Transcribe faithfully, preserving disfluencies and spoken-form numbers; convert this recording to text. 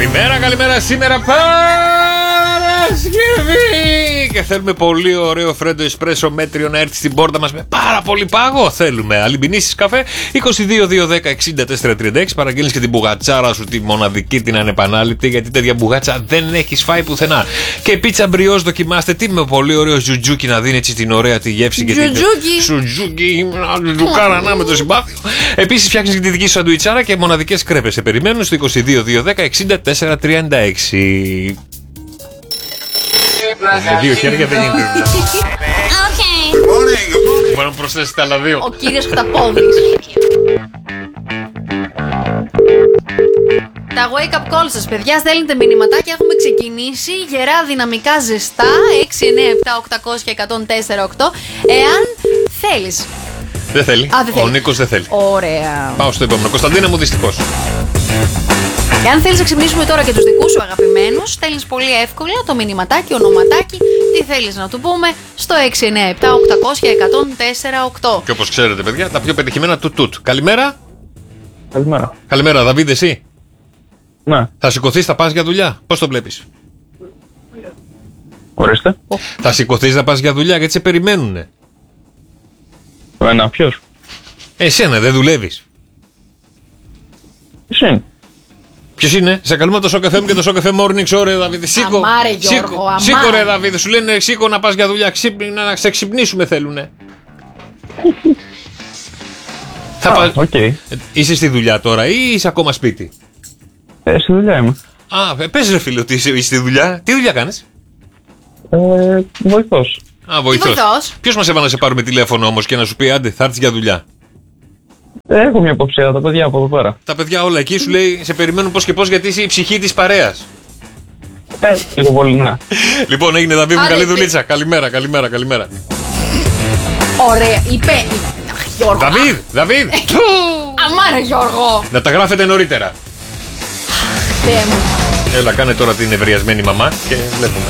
Καλημέρα, καλημέρα. Σήμερα Παρασκευή και θέλουμε πολύ ωραίο φρέντο εσπρέσο μέτριο να έρθει στην πόρτα μας με πάρα πολύ πάγο. Θέλουμε αλυμπινήσεις καφέ. είκοσι δύο δύο δέκα εξήντα τέσσερα τριάντα έξι. Παραγγέλνεις και την μπουγατσάρα σου, τη μοναδική, την ανεπανάληπτη, γιατί τέτοια μπουγάτσα δεν έχεις φάει πουθενά. Και πίτσα μπριός δοκιμάστε τι με πολύ ωραίο ζουτζούκι να δίνει έτσι την ωραία τη γεύση. Ζουτζούκι. Σουτζούκι, ζουτζουκάρα να με το συμπάθειο. Επίσης φτιάχνεις και τη δική σου σαντουιτσάρα και μοναδικές κρέπες. Σε περιμένουν στο είκοσι δύο δύο δέκα εξήντα τέσσερα τριάντα έξι. Με δύο χέρια δεν γίνεται. Μπορεί να προσθέσετε άλλα δύο. Ο κύριος Χταπόδης. Τα wake up calls σας, παιδιά, στέλνετε μηνυματάκια. Έχουμε ξεκινήσει γερά, δυναμικά, ζεστά. έξι εννιά επτά οκτακόσια εκατόν τέσσερα οκτώ. Εάν θέλεις. Δεν θέλει. Α, δεν θέλει. Ο Νίκος δεν θέλει. Ωραία. Πάω στο επόμενο. Κωνσταντίνα μου, δυστυχώς. Εάν θέλεις να ξυπνήσουμε τώρα και τους δικούς σου αγαπημένους, στέλνεις πολύ εύκολα το μηνυματάκι, ονοματάκι, τι θέλεις να του πούμε, στο έξι εννιά επτά οκτακόσια εκατόν τέσσερα οκτώ. Και όπως ξέρετε, παιδιά, τα πιο πετυχημένα του τούτ. Καλημέρα. Καλημέρα. Καλημέρα, Δαβίδ, εσύ. Ναι. Θα σηκωθείς, θα πας για δουλειά. Πώς το βλέπεις? Ορίστε. Θα σηκωθείς να πας για δουλειά, γιατί σε περιμένουνε. Ένα, ποιος? Εσένα, δεν δουλεύεις. Ποιος είναι? Ποιος είναι? Σε καλούμε το Σοκ εφ εμ και το Σοκ εφ εμ Morning Show, ρε Δαβίδ. Σήκω. Αμάρε, Γιώργο, Σήκω, αμάρε. σήκω, ρε Δαβίδ. Σου λένε σήκω να πας για δουλειά. Ξύπνη, να σε ξυπνήσουμε θέλουνε. Θα Α, πας... οκ. Ε, Είσαι στη δουλειά τώρα ή είσαι ακόμα σπίτι? Ε, στη δουλειά είμαι. Α, πες ρε φίλε ότι είσαι, είσαι στη δουλειά. Τι δουλειά κάνεις? Ε, βοηθός. Α, βοηθός. βοηθός. Ποιος μας έβαλε να σε πάρουμε τηλέφωνο όμως και να σου πει άντε θα έρθεις για δουλειά? Ε, έχω μια υποψία, τα παιδιά από εδώ πέρα. Τα παιδιά όλα εκεί σου λέει σε περιμένουν πώς και πώς γιατί είσαι η ψυχή της παρέας. Ε, λίγο πολύ, ναι. Λοιπόν, έγινε Δαβίδ μου, Άντε, καλή τι- δουλίτσα. Καλημέρα, καλημέρα, καλημέρα. Ωραία, είπε. Αχ, Γιώργο. Δαβίδ, Δαβίδ. Αμάρα, Γιώργο. Να τα γράφετε νωρίτερα. Θεέ μου. Έλα, κάνε τώρα την ευριασμένη μαμά και βλέπουμε.